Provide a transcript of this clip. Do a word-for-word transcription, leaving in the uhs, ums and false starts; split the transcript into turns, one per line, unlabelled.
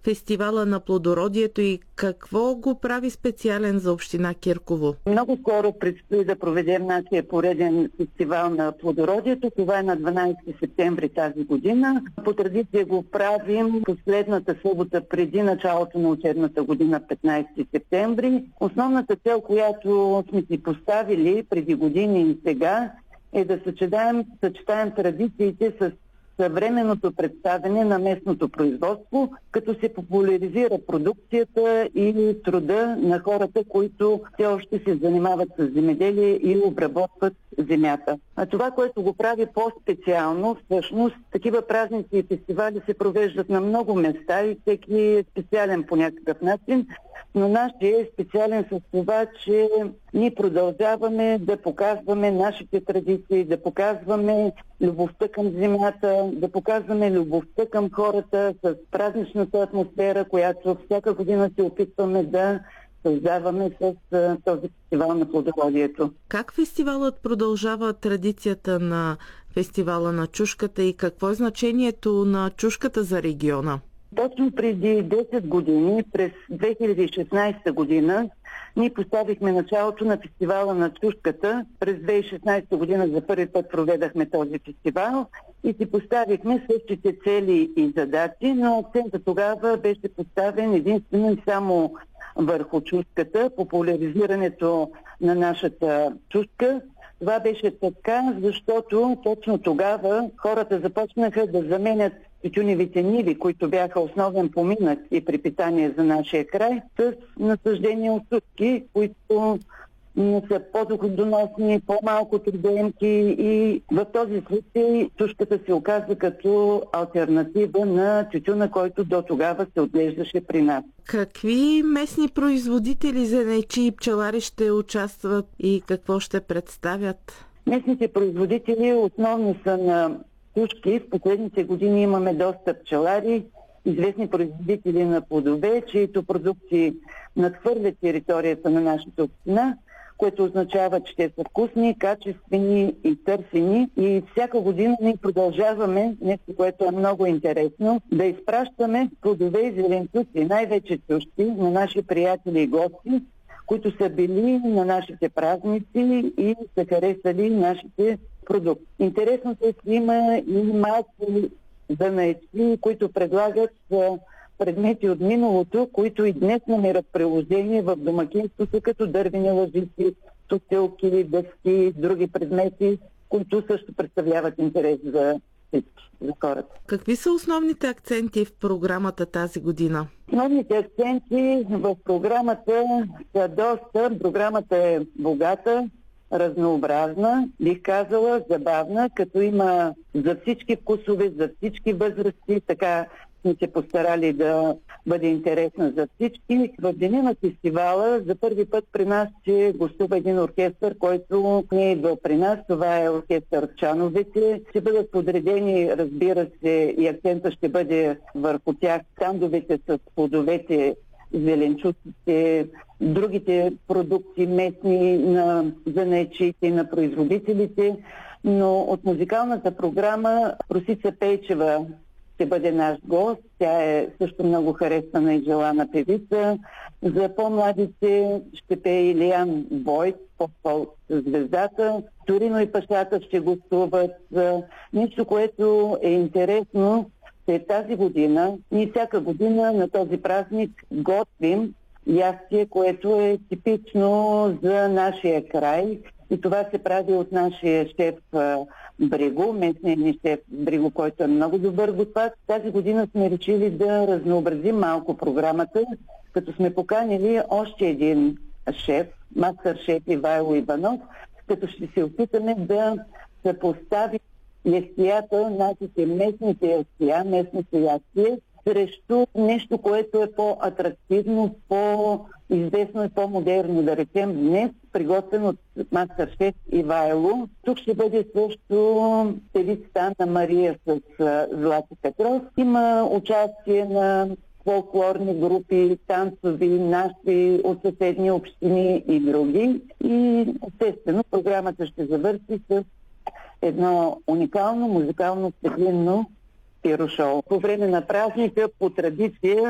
фестивала на плодородието и какво го прави специален за община Кирково?
Много скоро предстои да проведем нашия пореден фестивал на плодородието. Това е на дванадесети септември тази година. По традиция го правим последната събота преди началото на учебната година, петнадесети септември. Основната цел, която сме си поставили преди години и сега, е да съчетаем, съчетаем традициите с съвременното представяне на местното производство, като се популяризира продукцията и труда на хората, които все още се занимават с земеделие и обработват земята. А това, което го прави по-специално, всъщност, такива празници и фестивали се провеждат на много места и всеки е специален по някакъв начин, но нашия е специален с това, че ние продължаваме да показваме нашите традиции, да показваме любовта към земята, да показваме любовта към хората с празничната атмосфера, която всяка година се опитваме да създаваме с този фестивал на плодородието.
Как фестивалът продължава традицията на фестивала на чушката и какво е значението на чушката за региона?
Точно преди десет години, през две хиляди и шестнадесета година, ние поставихме началото на фестивала на чушката. През две хиляди и шестнадесета година за първи път проведахме този фестивал и си поставихме същите цели и задачи, но акцента тогава беше поставен единствено и само върху чушката, популяризирането на нашата чушка. Това беше така, защото точно тогава хората започнаха да заменят тютюневите ниви, които бяха основен поминък и препитание за нашия край, с насъждения от чушки, които са по-доходоносни, по-малко трудоемки и в този случай чушката се оказа като алтернатива на тютюна, който до тогава се отглеждаше при нас.
Какви местни производители, зеленчи и пчелари ще участват и какво ще представят?
Местните производители основно са на чушки. В последните години имаме доста пчелари, известни производители на плодове, чието продукти надхвърлят територията на нашата община, което означава, че те са вкусни, качествени и търсени. И всяка година ние продължаваме, нещо, което е много интересно, да изпращаме плодове и зеленчуци, най-вече чушки, на наши приятели и гости, които са били на нашите празници и са харесали нашите продукти. Интересното е, че има и малки занаятчии, които предлагат предмети от миналото, които и днес намират приложение в домакинството, като дървени лъжици, тостилки, дъски, други предмети, които също представляват интерес за всички, за хората.
Какви са основните акценти в програмата тази година?
Основните акценти в програмата са доста. Програмата е богата, разнообразна, бих казала, забавна, като има за всички вкусове, за всички възрасти, така сме се постарали да бъде интересна за всички. В деня на фестивала за първи път при нас ще гостува един оркестър, който не е идвал при нас. Това е оркестър Чановете. Ще бъдат подредени, разбира се, и акцента ще бъде върху тях стандовете с плодовете, зеленчуците, другите продукти местни на занаятчиите, на производителите. Но от музикалната програма Росица Пейчева ще бъде наш гост. Тя е също много харесвана и желана певица. За по-младите ще пее Илиян Бойт, по-пол звездата. Торино и Пашата ще гостуват. Нещо, което е интересно, е тази година. Ние всяка година на този празник готвим ястие, което е типично за нашия край. И това се прави от нашия шеф Бриго, местният ни шеф Бриго, който е много добър готвач. Тази година сме решили да разнообразим малко програмата, като сме поканили още един шеф, мастер шеф Ивайло Иванов, като ще се опитаме да съпоставим ястията, нашите местните ястия, местното ястие, срещу нещо, което е по-атрактивно, по-известно и по-модерно, да речем днес, приготвен от мастер-шеф Ивайло. Тук ще бъде също певицата Анна Мария с Злати Петров. Има участие на фолклорни групи, танцови, наши от съседни общини и други. И естествено програмата ще завърши с едно уникално музикално светлинно пиро шоу. По време на празника, по традиция,